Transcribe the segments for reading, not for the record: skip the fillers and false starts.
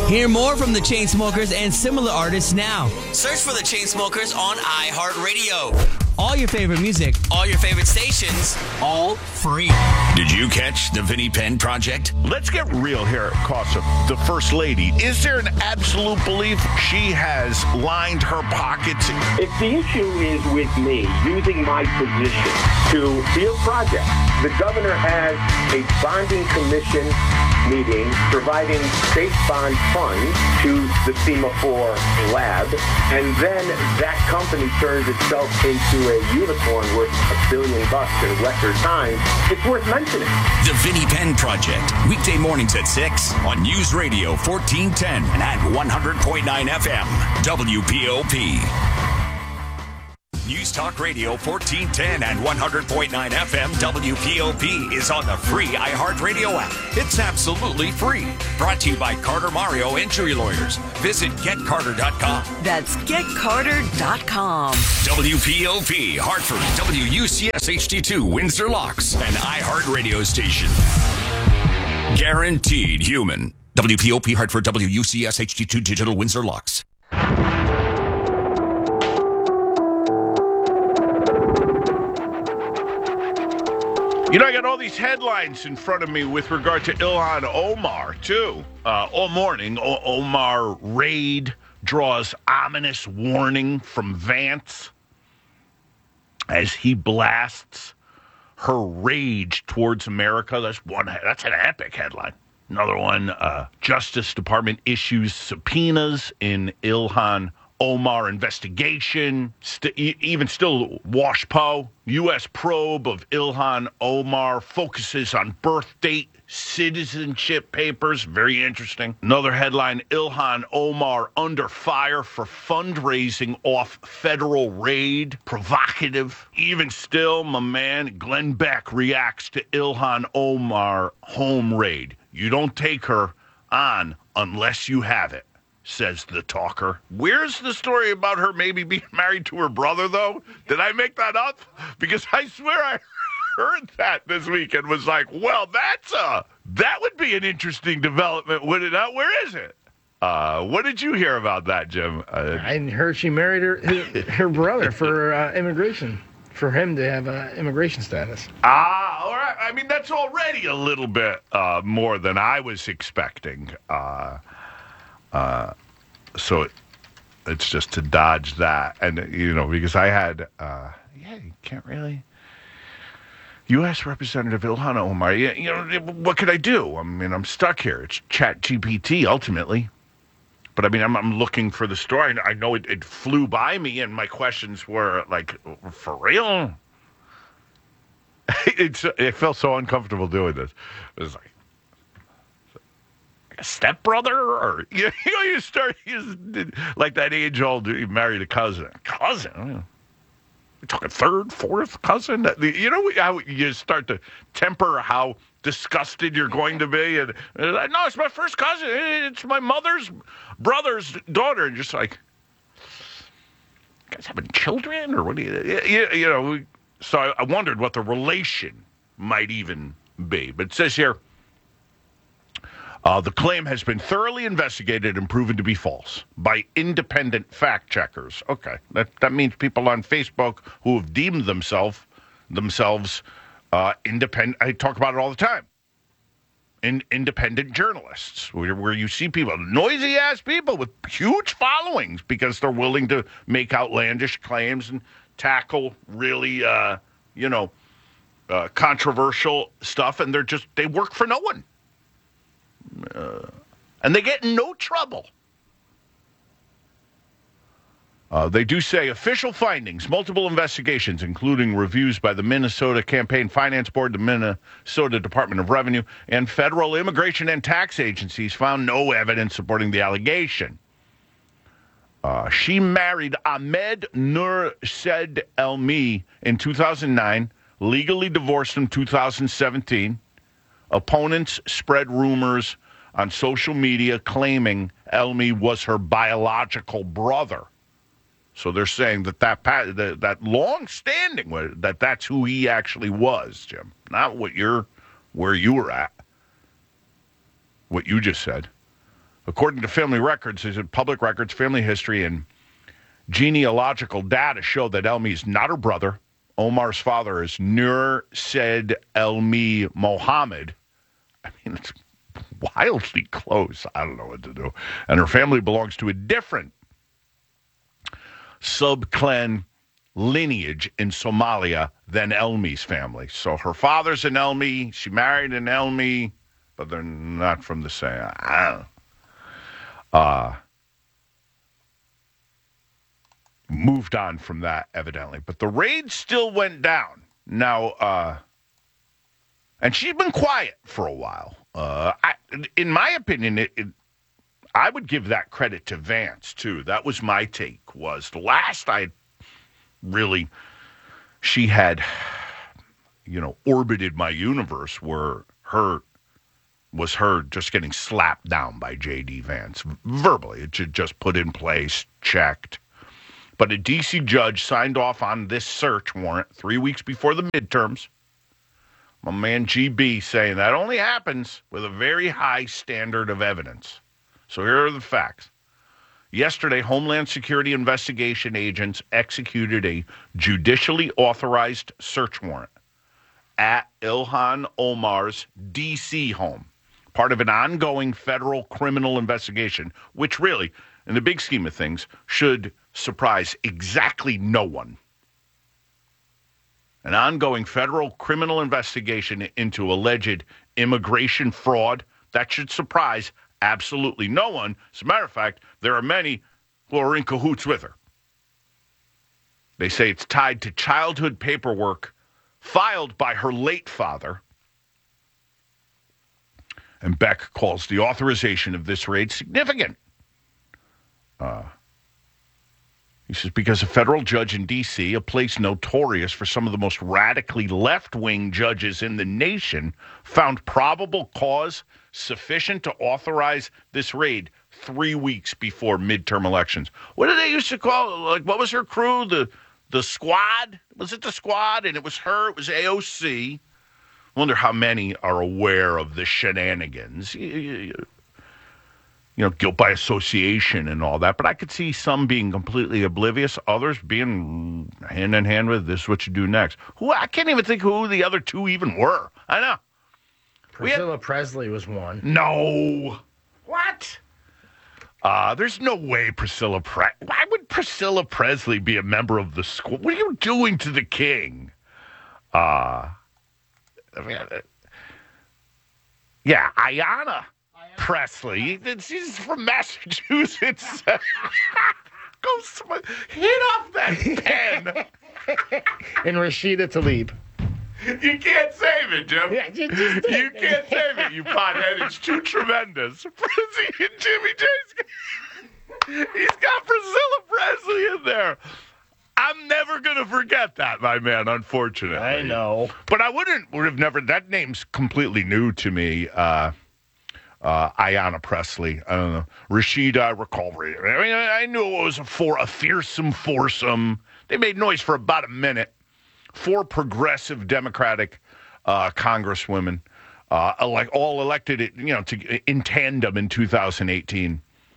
Hear more from the Chainsmokers and similar artists now. Search for the Chainsmokers on iHeartRadio. All your favorite music, all your favorite stations, all free. Did you catch the Vinnie Penn Project? Let's get real here, Casa. The First Lady. Is there an absolute belief she has lined her pockets? If the issue is with me using my position to field projects, the governor has a bonding commission meeting providing state bond funds to the SEMA 4 lab, and then that company turns itself into a unicorn worth $1 billion in record time. It's worth mentioning. The Vinnie Penn Project, weekday mornings at 6 on News Radio 1410 and at 100.9 FM, WPOP. News Talk Radio 1410 and 100.9 FM WPOP is on the free iHeartRadio app. It's absolutely free. Brought to you by Carter Mario Injury Lawyers. Visit getcarter.com. That's getcarter.com. WPOP, Hartford, WUCS HD2, Windsor Locks, an iHeartRadio station. Guaranteed human. WPOP, Hartford, WUCS HD2, Digital, Windsor Locks. You know, I got all these headlines in front of me with regard to Ilhan Omar, too. All morning, Omar raid draws ominous warning from Vance as he blasts her rage towards America. That's an epic headline. Another one, Justice Department issues subpoenas in Ilhan Omar investigation. Even still, WashPo, U.S. probe of Ilhan Omar focuses on birth date, citizenship papers. Very interesting. Another headline, Ilhan Omar under fire for fundraising off federal raid. Provocative. Even still, my man Glenn Beck reacts to Ilhan Omar home raid. You don't take her on unless you have it, says the talker. Where's the story about her maybe being married to her brother, though? Did I make that up? Because I swear I heard that this week and was like, well, that would be an interesting development, would it not? Where is it? What did you hear about that, Jim? I heard she married her brother for immigration, for him to have immigration status. All right. I mean, that's already a little bit more than I was expecting. So it's just to dodge that. And, because I had, you can't really. U.S. Representative Ilhan Omar, what could I do? I mean, I'm stuck here. It's ChatGPT ultimately. But, I mean, I'm looking for the story. I know it flew by me, and my questions were like, for real? It felt so uncomfortable doing this. It was like, a stepbrother, or you start like that age-old. You married a cousin. Cousin? You're talking third, fourth cousin. How you start to temper how disgusted you're going to be, and no, it's my first cousin. It's my mother's brother's daughter, and just like, you guys having children, or what do you? So I wondered what the relation might even be, but it says here. The claim has been thoroughly investigated and proven to be false by independent fact checkers. Okay, that means people on Facebook who have deemed themselves independent. I talk about it all the time. Independent journalists, where you see people, noisy-ass people with huge followings because they're willing to make outlandish claims and tackle really, controversial stuff, and they work for no one. And they get in no trouble. They do say official findings, multiple investigations, including reviews by the Minnesota Campaign Finance Board, the Minnesota Department of Revenue, and federal immigration and tax agencies found no evidence supporting the allegation. She married Ahmed Nur Said Elmi in 2009, legally divorced in 2017. Opponents spread rumors on social media claiming Elmi was her biological brother. So they're saying that long-standing, that's who he actually was, Jim. Not where you were at, what you just said. According to family records, these are public records, family history, and genealogical data show that Elmi is not her brother. Omar's father is Nur Said Elmi Mohammed. I mean, it's wildly close. I don't know what to do. And her family belongs to a different sub-clan lineage in Somalia than Elmi's family. So her father's an Elmi. She married an Elmi, but they're not from the same. I don't know. Moved on from that, evidently. But the raid still went down. Now, and she's been quiet for a while. In my opinion, I would give that credit to Vance, too. That was my take, was the last she had, orbited my universe where was her just getting slapped down by J.D. Vance verbally. It should just put in place, checked. But a D.C. judge signed off on this search warrant 3 weeks before the midterms. My man GB saying that only happens with a very high standard of evidence. So here are the facts. Yesterday, Homeland Security investigation agents executed a judicially authorized search warrant at Ilhan Omar's D.C. home, part of an ongoing federal criminal investigation, which really, in the big scheme of things, should surprise exactly no one. An ongoing federal criminal investigation into alleged immigration fraud, that should surprise absolutely no one. As a matter of fact, there are many who are in cahoots with her. They say it's tied to childhood paperwork filed by her late father. And Beck calls the authorization of this raid significant. He says, because a federal judge in D.C., a place notorious for some of the most radically left-wing judges in the nation, found probable cause sufficient to authorize this raid 3 weeks before midterm elections. What did they used to call it? Like, what was her crew? The squad? Was it the squad? And it was her. It was AOC. I wonder how many are aware of the shenanigans. Guilt by association and all that. But I could see some being completely oblivious, others being hand in hand with, this is what you do next. I can't even think who the other two even were. I know. Priscilla Presley was one. No. What? There's no way why would Priscilla Presley be a member of the school? What are you doing to the king? Yeah, Ayanna Presley. She's from Massachusetts. Go hit off that pen. And Rashida Tlaib. You can't save it, Jim. Yeah, you can't save it, you pothead. It's too tremendous. Jimmy J's. He's got Priscilla Presley in there. I'm never going to forget that, my man, unfortunately. I know. But I would have never, that name's completely new to me. Ayanna Presley. I don't know. Rashida, I recall. I mean, I knew it was a fearsome foursome. They made noise for about a minute. 4 progressive Democratic congresswomen, all elected, in tandem in 2018.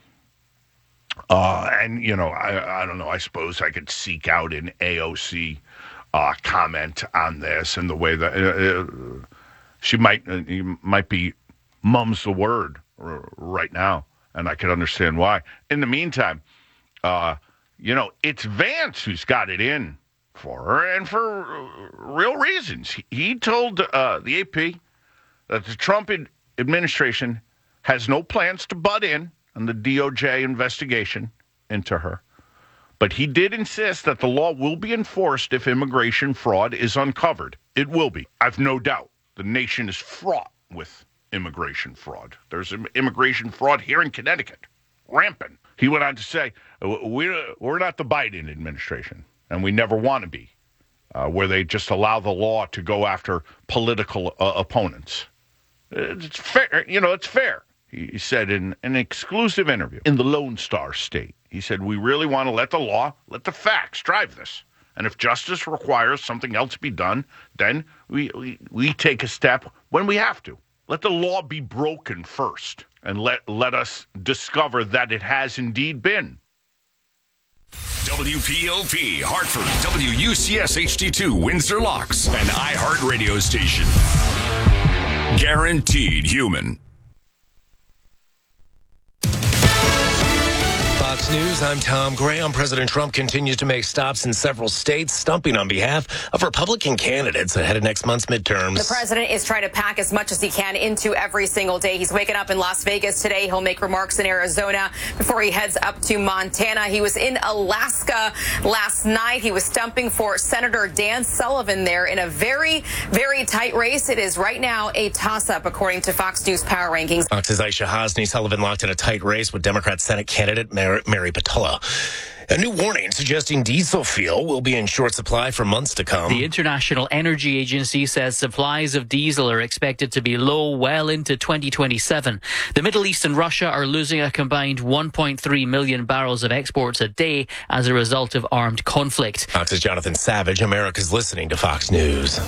And, I don't know, I suppose I could seek out an AOC comment on this and the way that she might be mum's the word right now, and I can understand why. In the meantime, it's Vance who's got it in for her, and for real reasons. He told the AP that the Trump administration has no plans to butt in on the DOJ investigation into her. But he did insist that the law will be enforced if immigration fraud is uncovered. It will be. I've no doubt. The nation is fraught with immigration fraud. There's immigration fraud here in Connecticut. Rampant. He went on to say, we're not the Biden administration, and we never want to be, where they just allow the law to go after political opponents. It's fair. It's fair. He said in an exclusive interview in the Lone Star State, he said, we really want to let the law, let the facts drive this. And if justice requires something else be done, then we take a step when we have to. Let the law be broken first, and let us discover that it has indeed been. WPOP, Hartford, WUCS HD2, Windsor Locks, an iHeart radio station. Guaranteed human. Fox News, I'm Tom Graham. President Trump continues to make stops in several states, stumping on behalf of Republican candidates ahead of next month's midterms. The president is trying to pack as much as he can into every single day. He's waking up in Las Vegas today. He'll make remarks in Arizona before he heads up to Montana. He was in Alaska last night. He was stumping for Senator Dan Sullivan there in a very, very tight race. It is right now a toss-up, according to Fox News Power Rankings. Fox's Aisha Hasni. Sullivan locked in a tight race with Democrat Senate candidate Mary Patullo. A new warning suggesting diesel fuel will be in short supply for months to come. The International Energy Agency says supplies of diesel are expected to be low well into 2027. The Middle East and Russia are losing a combined 1.3 million barrels of exports a day as a result of armed conflict. Fox's Jonathan Savage. America's listening to Fox News.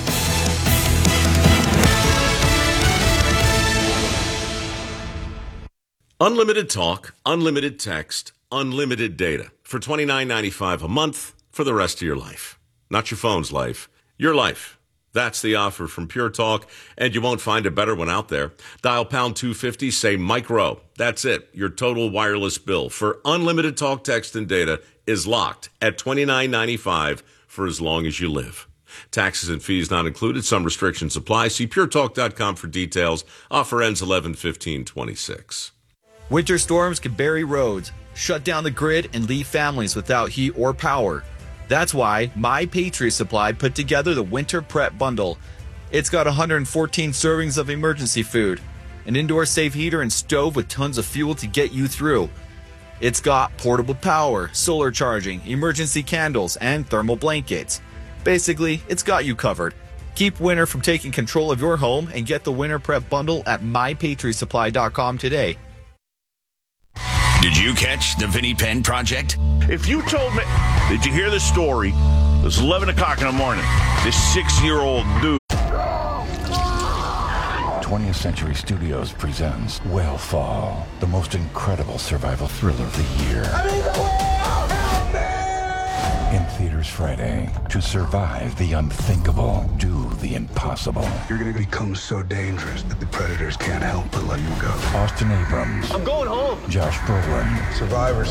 Unlimited talk, unlimited text, unlimited data for $29.95 a month for the rest of your life. Not your phone's life, your life. That's the offer from Pure Talk, and you won't find a better one out there. Dial pound 250, say Mike Rowe. That's it. Your total wireless bill for unlimited talk, text, and data is locked at $29.95 for as long as you live. Taxes and fees not included. Some restrictions apply. See puretalk.com for details. Offer ends 11/15/26. Winter storms can bury roads, shut down the grid, and leave families without heat or power. That's why My Patriot Supply put together the Winter Prep Bundle. It's got 114 servings of emergency food, an indoor safe heater and stove with tons of fuel to get you through. It's got portable power, solar charging, emergency candles, and thermal blankets. Basically, it's got you covered. Keep winter from taking control of your home and get the Winter Prep Bundle at MyPatriotSupply.com today. Did you catch the Vinnie Penn Project? If you told me, did you hear the story? It was 11 o'clock in the morning. This 6-year-old dude. 20th Century Studios presents Whale Fall, the most incredible survival thriller of the year. I'm in the whale! Help me! In theaters Friday. To survive the unthinkable, do the impossible. You're going to become so dangerous that the predators can't help but let you go. Austin Abrams. I'm going home. Josh Brolin. Survivor.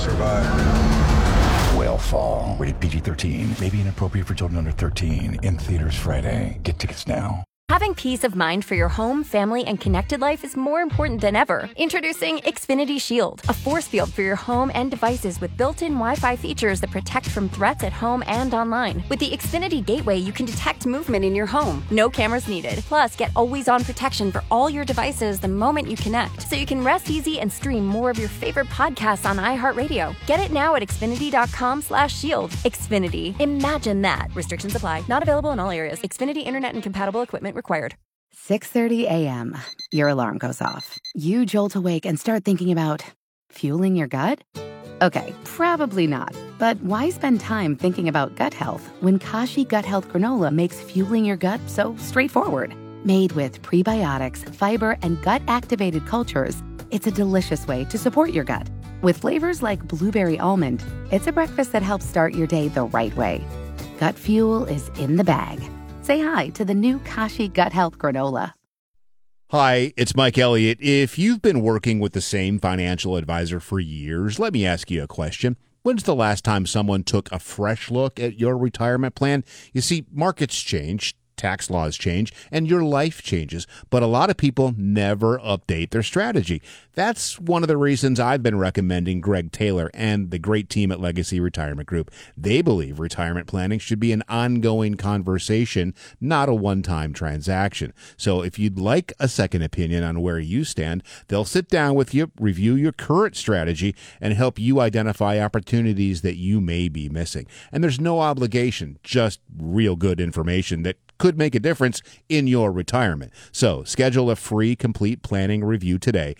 Whale Fall. Rated PG-13. May be inappropriate for children under 13. In theaters Friday. Get tickets now. Having peace of mind for your home, family, and connected life is more important than ever. Introducing Xfinity Shield, a force field for your home and devices with built-in Wi-Fi features that protect from threats at home and online. With the Xfinity Gateway, you can detect movement in your home. No cameras needed. Plus, get always-on protection for all your devices the moment you connect, so you can rest easy and stream more of your favorite podcasts on iHeartRadio. Get it now at Xfinity.com/shield. Xfinity. Imagine that. Restrictions apply. Not available in all areas. Xfinity Internet and compatible equipment required. 6:30 a.m. Your alarm goes off. You jolt awake and start thinking about fueling your gut? Okay, probably not. But why spend time thinking about gut health when Kashi Gut Health Granola makes fueling your gut so straightforward? Made with prebiotics, fiber, and gut-activated cultures, it's a delicious way to support your gut. With flavors like blueberry almond, it's a breakfast that helps start your day the right way. Gut fuel is in the bag. Say hi to the new Kashi Gut Health Granola. Hi, it's Mike Elliott. If you've been working with the same financial advisor for years, let me ask you a question. When's the last time someone took a fresh look at your retirement plan? You see, markets change, tax laws change, and your life changes, but a lot of people never update their strategy. That's one of the reasons I've been recommending Greg Taylor and the great team at Legacy Retirement Group. They believe retirement planning should be an ongoing conversation, not a one-time transaction. So if you'd like a second opinion on where you stand, they'll sit down with you, review your current strategy, and help you identify opportunities that you may be missing. And there's no obligation, just real good information that could make a difference in your retirement. So schedule a free complete planning review today.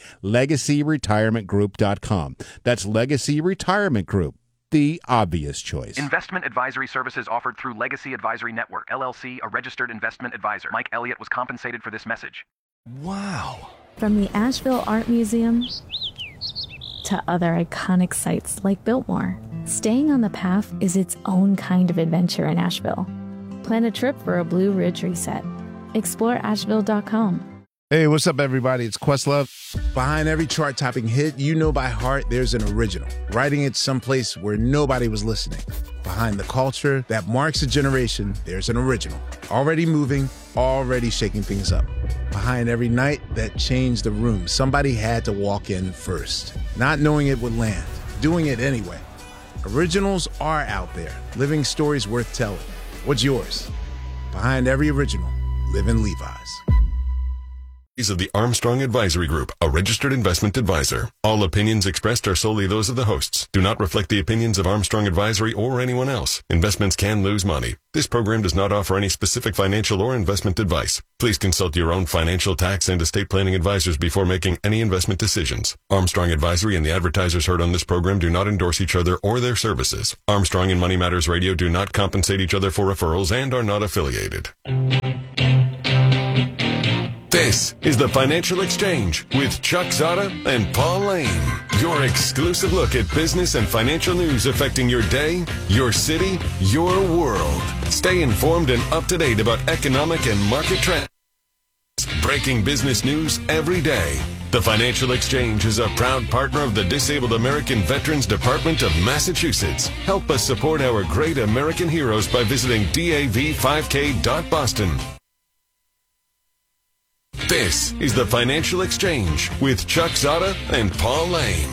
LegacyRetirementGroup.com. That's Legacy Retirement Group, the obvious choice. Investment advisory services offered through Legacy Advisory Network, LLC, a registered investment advisor. Mike Elliott was compensated for this message. Wow. From the Asheville Art Museum to other iconic sites like Biltmore, staying on the path is its own kind of adventure in Asheville. Plan a trip for a Blue Ridge reset. Explore Asheville.com. Hey, what's up, everybody? It's Questlove. Behind every chart-topping hit you know by heart, there's an original. Writing it someplace where nobody was listening. Behind the culture that marks a generation, there's an original. Already moving, already shaking things up. Behind every night that changed the room, somebody had to walk in first. Not knowing it would land, doing it anyway. Originals are out there, living stories worth telling. What's yours? Behind every original, live in Levi's. Of the Armstrong Advisory Group, a registered investment advisor. All opinions expressed are solely those of the hosts. Do not reflect the opinions of Armstrong Advisory or anyone else. Investments can lose money. This program does not offer any specific financial or investment advice. Please consult your own financial, tax, and estate planning advisors before making any investment decisions. Armstrong Advisory and the advertisers heard on this program do not endorse each other or their services. Armstrong and Money Matters Radio do not compensate each other for referrals and are not affiliated. This is the Financial Exchange with Chuck Zada and Paul Lane. Your exclusive look at business and financial news affecting your day, your city, your world. Stay informed and up to date about economic and market trends. Breaking business news every day. The Financial Exchange is a proud partner of the Disabled American Veterans Department of Massachusetts. Help us support our great American heroes by visiting dav5k.boston. This is the Financial Exchange with Chuck Zada and Paul Lane.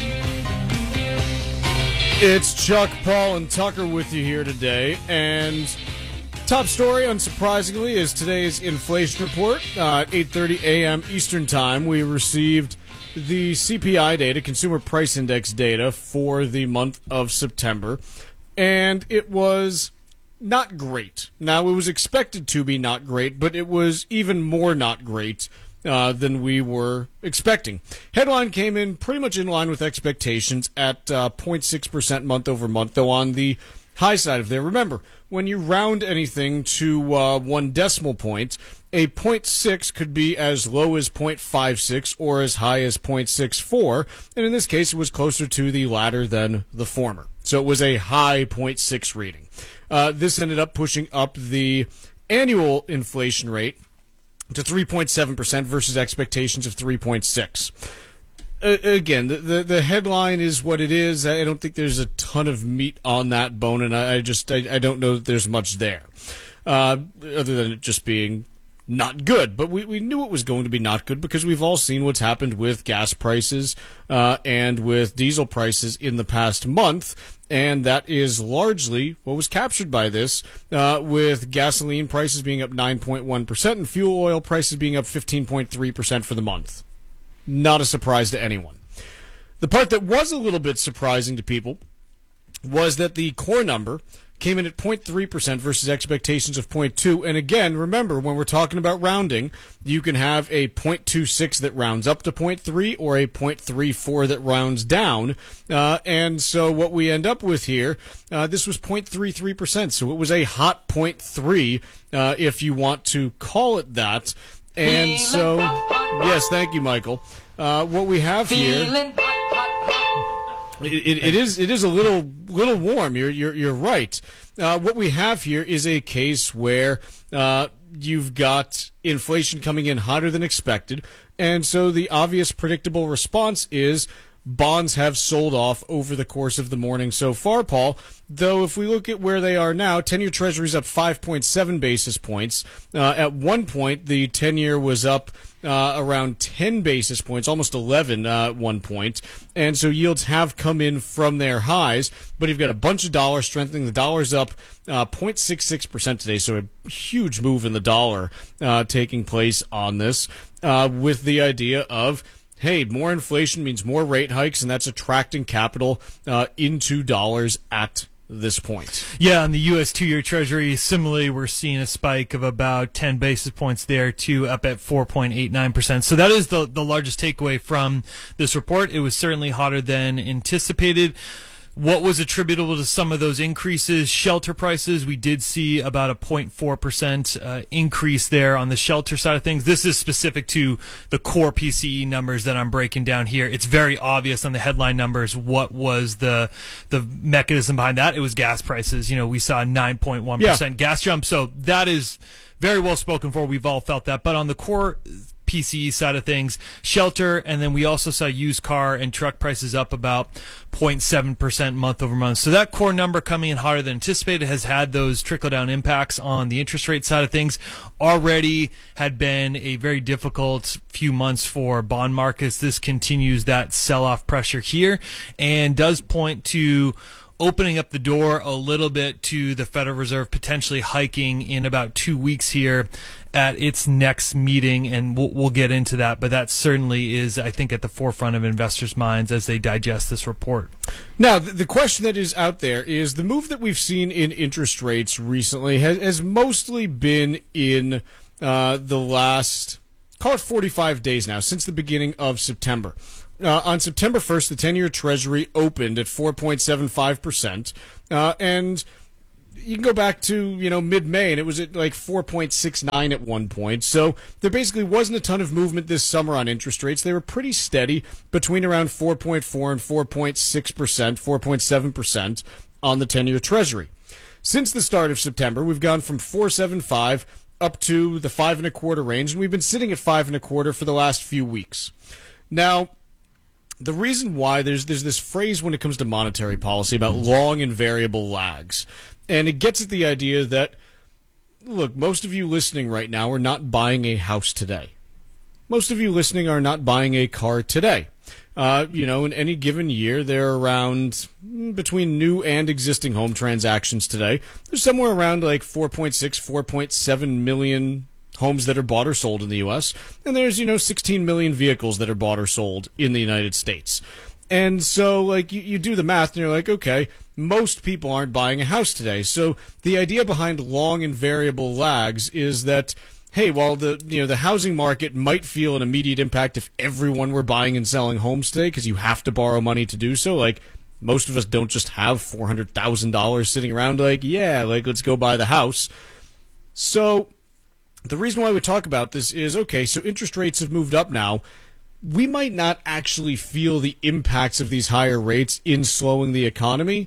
It's Chuck, Paul, and Tucker with you here today. And top story, unsurprisingly, is today's inflation report. At 8:30 a.m. Eastern Time, we received the CPI data, Consumer Price Index data, for the month of September. And it was not great. Now, it was expected to be not great, but it was even more not great than we were expecting. Headline came in pretty much in line with expectations at 0.6% month over month, though on the high side of there. Remember, when you round anything to 1 decimal point, a 0.6 could be as low as 0.56 or as high as 0.64, and in this case, it was closer to the latter than the former. So it was a high 0.6 reading. This ended up pushing up the annual inflation rate to 3.7% versus expectations of 3.6%. Again, the headline is what it is. I don't think there's a ton of meat on that bone, and I don't know that there's much there, other than it just being not good. But we knew it was going to be not good because we've all seen what's happened with gas prices and with diesel prices in the past month. And that is largely what was captured by this, with gasoline prices being up 9.1% and fuel oil prices being up 15.3% for the month. Not a surprise to anyone. The part that was a little bit surprising to people was that the core number came in at 0.3% versus expectations of 0.2%. And again, remember, when we're talking about rounding, you can have a 0.26 that rounds up to 0.3 or a 0.34 that rounds down. And so what we end up with here, this was 0.33%. So it was a hot 0.3, if you want to call it that. And so, yes, thank you, Michael. What we have here, it is a little warm. You're right. What we have here is a case where you've got inflation coming in hotter than expected, and so the obvious predictable response is bonds have sold off over the course of the morning so far, Paul. Though if we look at where they are now, 10-year Treasury's up 5.7 basis points. At one point, the 10-year was up around 10 basis points, almost 11 at one point. And so yields have come in from their highs, but you've got a bunch of dollars strengthening. The dollar's up 0.66% today, so a huge move in the dollar taking place on this, with the idea of, hey, more inflation means more rate hikes, and that's attracting capital into dollars at this point. Yeah, on the U.S. 2-year Treasury, similarly, we're seeing a spike of about 10 basis points there, to up at 4.89%. So that is the largest takeaway from this report. It was certainly hotter than anticipated. What was attributable to some of those increases? Shelter prices. We did see about a 0.4% increase there on the shelter side of things. This is specific to the core PCE numbers that I'm breaking down here. It's very obvious on the headline numbers what was the mechanism behind that. It was gas prices. We saw a 9.1% gas jump. So that is very well spoken for. We've all felt that. But on the core PCE side of things, shelter, and then we also saw used car and truck prices up about 0.7% month over month. So that core number coming in hotter than anticipated has had those trickle-down impacts on the interest rate side of things. Already had been a very difficult few months for bond markets. This continues that sell-off pressure here and does point to opening up the door a little bit to the Federal Reserve potentially hiking in about 2 weeks here at its next meeting, and we'll get into that. But that certainly is, I think, at the forefront of investors' minds as they digest this report. Now, the question that is out there is the move that we've seen in interest rates recently has mostly been in the last, call it 45 days now, since the beginning of September. On September 1st, the 10-year Treasury opened at 4.75%, and you can go back to, mid-May, and it was at like 4.69 at one point. So there basically wasn't a ton of movement this summer on interest rates. They were pretty steady between around 4.4 and 4.6%, 4.7% on the 10-year Treasury. Since the start of September, we've gone from 4.75 up to the 5.25 range, and we've been sitting at 5.25 for the last few weeks. Now, the reason why there's this phrase when it comes to monetary policy about long and variable lags. And it gets at the idea that, look, most of you listening right now are not buying a house today. Most of you listening are not buying a car today. In any given year, there are around, between new and existing home transactions today, there's somewhere around like 4.6, 4.7 million homes that are bought or sold in the U.S., and there's, 16 million vehicles that are bought or sold in the United States. And so, you do the math, and you're like, okay, most people aren't buying a house today. So the idea behind long and variable lags is that, hey, while the housing market might feel an immediate impact if everyone were buying and selling homes today, because you have to borrow money to do so, most of us don't just have $400,000 sitting around let's go buy the house. So the reason why we talk about this is, okay, so interest rates have moved up now. We might not actually feel the impacts of these higher rates in slowing the economy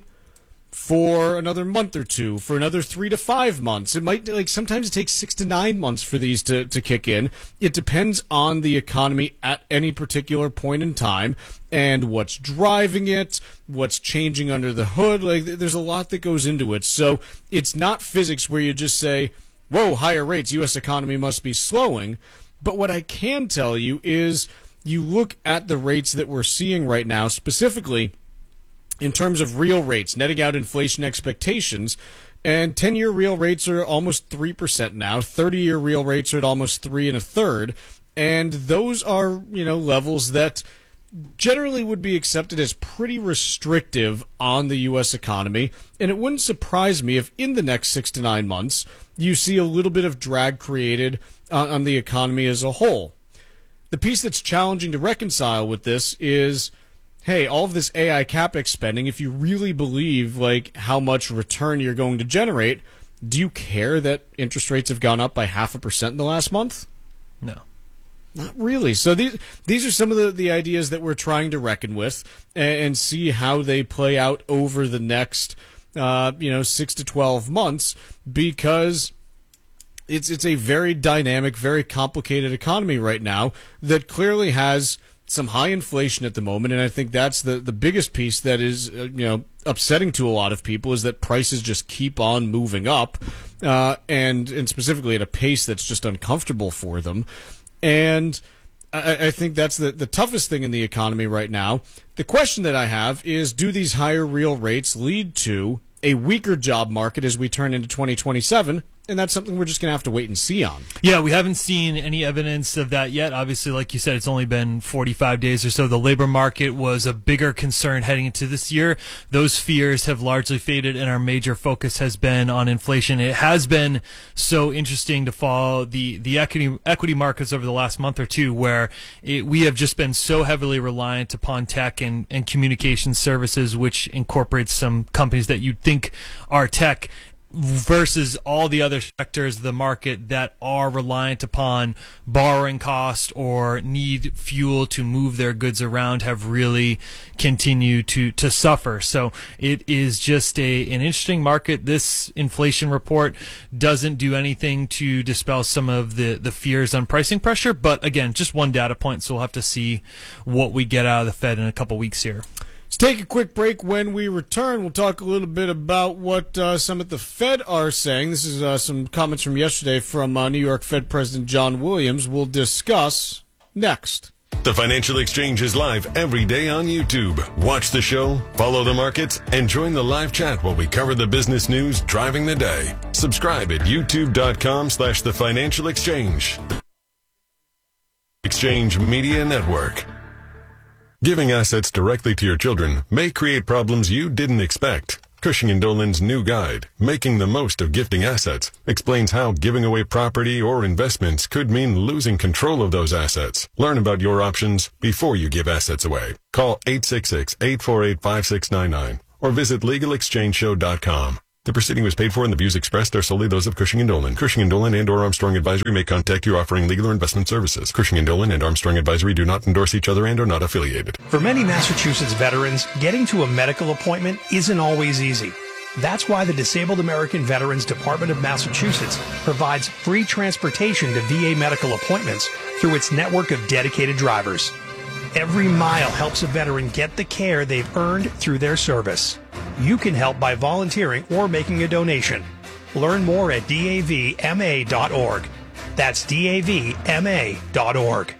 for another month or two, for another 3 to 5 months. It might, sometimes it takes 6 to 9 months for these to kick in. It depends on the economy at any particular point in time and what's driving it, what's changing under the hood. There's a lot that goes into it. So it's not physics where you just say, whoa, higher rates, U.S. economy must be slowing. But what I can tell you is you look at the rates that we're seeing right now, specifically in terms of real rates, netting out inflation expectations, and 10-year real rates are almost 3% now. 30-year real rates are at almost 3 1/3. And those are, levels that generally would be accepted as pretty restrictive on the U.S. economy. And it wouldn't surprise me if in the next 6 to 9 months, you see a little bit of drag created on the economy as a whole. The piece that's challenging to reconcile with this is, hey, all of this AI CapEx spending, if you really believe how much return you're going to generate, do you care that interest rates have gone up by 0.5% in the last month? No. Not really. So these are some of the ideas that we're trying to reckon with and see how they play out over the next 6 to 12 months, because it's a very dynamic, very complicated economy right now that clearly has some high inflation at the moment. And I think that's the biggest piece that is upsetting to a lot of people, is that prices just keep on moving up, and specifically at a pace that's just uncomfortable for them. And I think that's the toughest thing in the economy right now. The question that I have is, do these higher real rates lead to a weaker job market as we turn into 2027 and that's something we're just going to have to wait and see on. Yeah, we haven't seen any evidence of that yet. Obviously, like you said, it's only been 45 days or so. The labor market was a bigger concern heading into this year. Those fears have largely faded, and our major focus has been on inflation. It has been so interesting to follow the equity markets over the last month or two, where we have just been so heavily reliant upon tech and communication services, which incorporates some companies that you'd think are tech, versus all the other sectors of the market that are reliant upon borrowing costs or need fuel to move their goods around, have really continued to suffer. So it is just an interesting market. This inflation report doesn't do anything to dispel some of the fears on pricing pressure, but again, just one data point, so we'll have to see what we get out of the Fed in a couple weeks here. Let's take a quick break. When we return, we'll talk a little bit about what some at the Fed are saying. This is some comments from yesterday from New York Fed President John Williams. We'll discuss next. The Financial Exchange is live every day on YouTube. Watch the show, follow the markets, and join the live chat while we cover the business news driving the day. Subscribe at youtube.com/The Financial Exchange. Exchange Media Network. Giving assets directly to your children may create problems you didn't expect. Cushing & Dolan's new guide, Making the Most of Gifting Assets, explains how giving away property or investments could mean losing control of those assets. Learn about your options before you give assets away. Call 866-848-5699 or visit LegalExchangeShow.com. The proceeding was paid for, and the views expressed are solely those of Cushing & Dolan. Cushing & Dolan and/or Armstrong Advisory may contact you offering legal or investment services. Cushing & Dolan and Armstrong Advisory do not endorse each other and are not affiliated. For many Massachusetts veterans, getting to a medical appointment isn't always easy. That's why the Disabled American Veterans Department of Massachusetts provides free transportation to VA medical appointments through its network of dedicated drivers. Every mile helps a veteran get the care they've earned through their service. You can help by volunteering or making a donation. Learn more at davma.org. That's davma.org.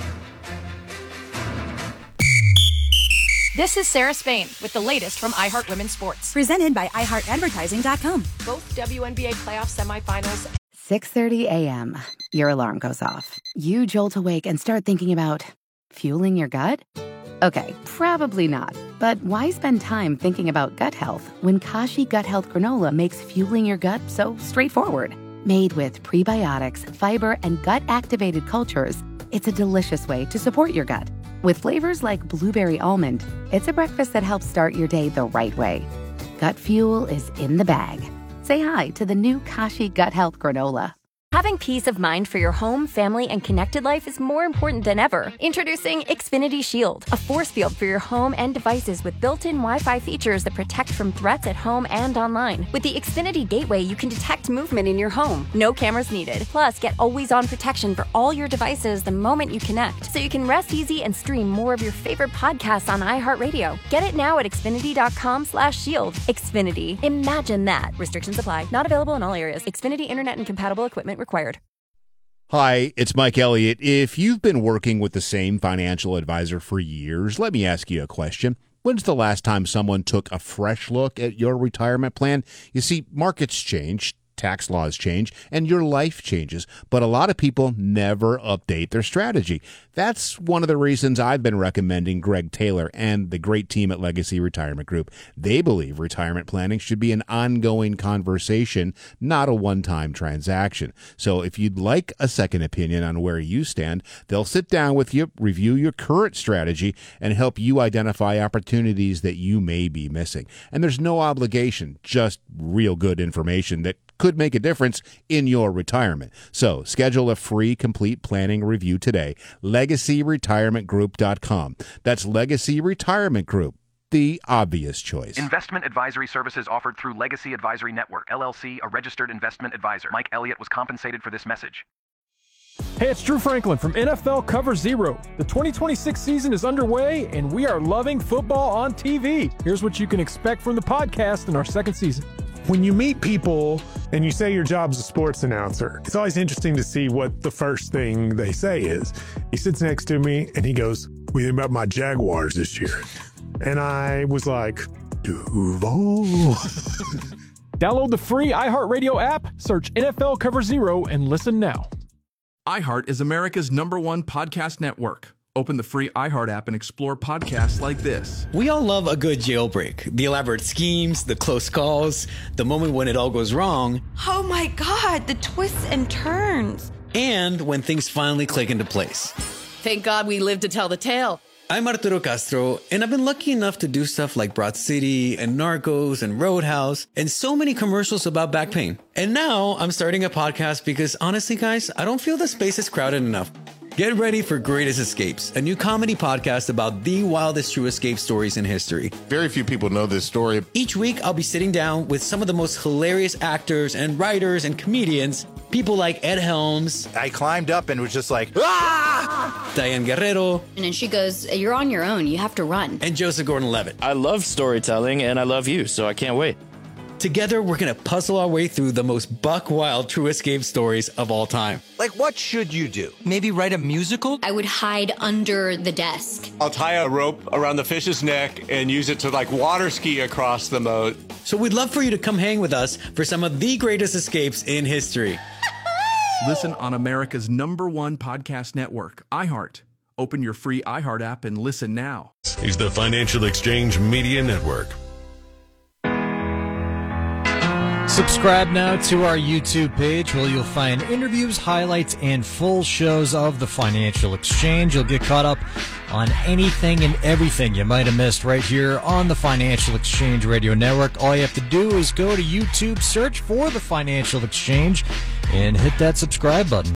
This is Sarah Spain with the latest from iHeart Women's Sports. Presented by iHeartAdvertising.com. Both WNBA playoff semifinals. 6:30 a.m. Your alarm goes off. You jolt awake and start thinking about fueling your gut? Okay, probably not. But why spend time thinking about gut health when Kashi Gut Health Granola makes fueling your gut so straightforward? Made with prebiotics, fiber, and gut-activated cultures, it's a delicious way to support your gut. With flavors like blueberry almond, it's a breakfast that helps start your day the right way. Gut fuel is in the bag. Say hi to the new Kashi Gut Health Granola. Having peace of mind for your home, family, and connected life is more important than ever. Introducing Xfinity Shield, a force field for your home and devices with built-in Wi-Fi features that protect from threats at home and online. With the Xfinity Gateway, you can detect movement in your home. No cameras needed. Plus, get always-on protection for all your devices the moment you connect, so you can rest easy and stream more of your favorite podcasts on iHeartRadio. Get it now at Xfinity.com/shield. Xfinity. Imagine that. Restrictions apply. Not available in all areas. Xfinity Internet and compatible equipment required. Hi, it's Mike Elliott. If you've been working with the same financial advisor for years, let me ask you a question. When's the last time someone took a fresh look at your retirement plan? You see, markets change, tax laws change, and your life changes, but a lot of people never update their strategy. That's one of the reasons I've been recommending Greg Taylor and the great team at Legacy Retirement Group. They believe retirement planning should be an ongoing conversation, not a one-time transaction. So if you'd like a second opinion on where you stand, they'll sit down with you, review your current strategy, and help you identify opportunities that you may be missing. And there's no obligation, just real good information that could make a difference in your retirement. So schedule a free complete planning review today. LegacyRetirementGroup.com. That's Legacy Retirement Group, the obvious choice. Investment advisory services offered through Legacy Advisory Network, LLC, a registered investment advisor. Mike Elliott was compensated for this message. Hey, it's Drew Franklin from NFL Cover Zero. The 2026 season is underway, and we are loving football on TV. Here's what you can expect from the podcast in our second season. When you meet people and you say your job's a sports announcer, it's always interesting to see what the first thing they say is. He sits next to me and he goes, "What do you think about my Jaguars this year?" And I was like, Duval. Download the free iHeartRadio app, search NFL Cover Zero, and listen now. iHeart is America's #1 podcast network. Open the free iHeart app and explore podcasts like this. We all love a good jailbreak. The elaborate schemes, the close calls, the moment when it all goes wrong. Oh my God, the twists and turns. And when things finally click into place. Thank God we lived to tell the tale. I'm Arturo Castro, and I've been lucky enough to do stuff like Broad City and Narcos and Roadhouse and so many commercials about back pain. And now I'm starting a podcast because honestly, guys, I don't feel the space is crowded enough. Get ready for Greatest Escapes, a new comedy podcast about the wildest true escape stories in history. Very few people know this story. Each week, I'll be sitting down with some of the most hilarious actors and writers and comedians. People like Ed Helms. I climbed up and was just like, ah! Diane Guerrero. And then she goes, you're on your own. You have to run. And Joseph Gordon-Levitt. I love storytelling, and I love you, so I can't wait. Together, we're going to puzzle our way through the most buck-wild true escape stories of all time. Like, what should you do? Maybe write a musical? I would hide under the desk. I'll tie a rope around the fish's neck and use it to, water ski across the moat. So we'd love for you to come hang with us for some of the greatest escapes in history. Listen on America's #1 podcast network, iHeart. Open your free iHeart app and listen now. Is the Financial Exchange Media Network. Subscribe now to our YouTube page where you'll find interviews, highlights, and full shows of the Financial Exchange. You'll get caught up on anything and everything you might have missed right here on the Financial Exchange Radio Network. All you have to do is go to YouTube, search for the Financial Exchange, and hit that subscribe button.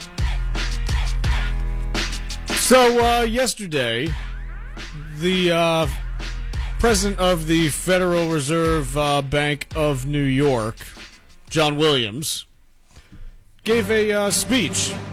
So, yesterday, the president of the Federal Reserve Bank of New York, John Williams, gave a speech